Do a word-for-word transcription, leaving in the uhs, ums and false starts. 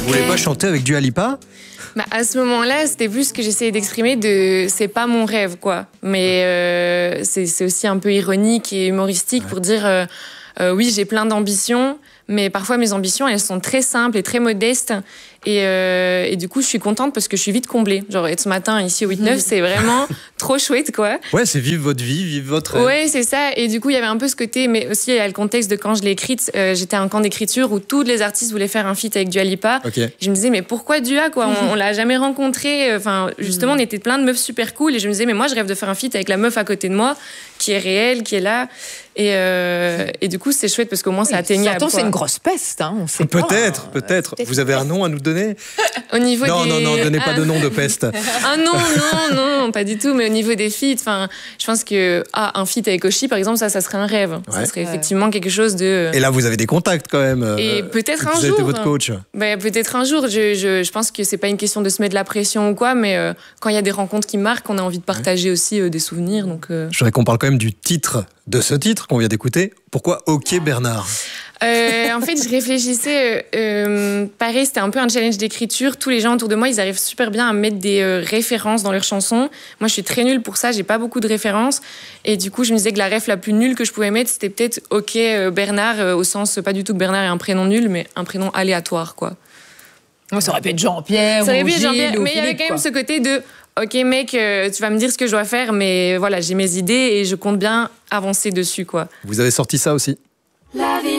Vous voulez pas chanter avec Dua Lipa? Bah, à ce moment-là, c'était plus ce que j'essayais d'exprimer de c'est pas mon rêve, quoi. Mais euh, c'est aussi un peu ironique et humoristique ouais. pour dire euh, euh, oui, j'ai plein d'ambitions, mais parfois mes ambitions, elles sont très simples et très modestes. Et, euh, et du coup, je suis contente parce que je suis vite comblée. Genre, être ce matin ici au huit neuf, c'est vraiment trop chouette, quoi. Ouais, c'est vivre votre vie, vivre votre rêve. Ouais, c'est ça. Et du coup, il y avait un peu ce côté, mais aussi, il y a le contexte de quand je l'ai écrite. Euh, J'étais à un camp d'écriture où tous les artistes voulaient faire un feat avec Dua Lipa. Okay. Je me disais, mais pourquoi Dua, quoi? On, on l'a jamais rencontré. Enfin, justement, on était plein de meufs super cool. Et je me disais, mais moi, je rêve de faire un feat avec la meuf à côté de moi, qui est réelle, qui est là. Et, euh, et du coup, c'est chouette parce qu'au moins, oui, c'est atteignable. Pourtant, c'est une grosse peste, hein. On sait peut-être, hein. peut-être. Vous avez un nom à nous donner? Au niveau non, des... non, non, donnez pas de nom de peste. Ah non, non, non, pas du tout. Mais au niveau des feats, enfin, je pense que ah, un feat avec Oshi, par exemple, ça, ça serait un rêve. Ouais. Ça serait effectivement quelque chose de. Et là, vous avez des contacts quand même. Et peut-être un vous jour. Vous êtes votre coach. Ben, peut-être un jour. Je, je, je pense que c'est pas une question de se mettre de la pression ou quoi, mais euh, quand il y a des rencontres qui marquent, on a envie de partager ouais. aussi euh, des souvenirs. Donc. Euh... Je voudrais qu'on parle quand même du titre de ce titre qu'on vient d'écouter. Pourquoi OK Bernard? Euh, en fait, je réfléchissais. Euh, euh, pareil, c'était un peu un challenge d'écriture. Tous les gens autour de moi, ils arrivent super bien à mettre des euh, références dans leurs chansons. Moi, je suis très nulle pour ça. J'ai pas beaucoup de références. Et du coup, je me disais que la ref la plus nulle que je pouvais mettre, c'était peut-être OK euh, Bernard, euh, au sens pas du tout que Bernard est un prénom nul, mais un prénom aléatoire, quoi. Moi, ça aurait pu être Jean-Pierre. Ça aurait pu être Jean-Pierre, mais il y avait quand quoi. même ce côté de OK, mec, euh, tu vas me dire ce que je dois faire, mais voilà, j'ai mes idées et je compte bien avancer dessus, quoi. Vous avez sorti ça aussi?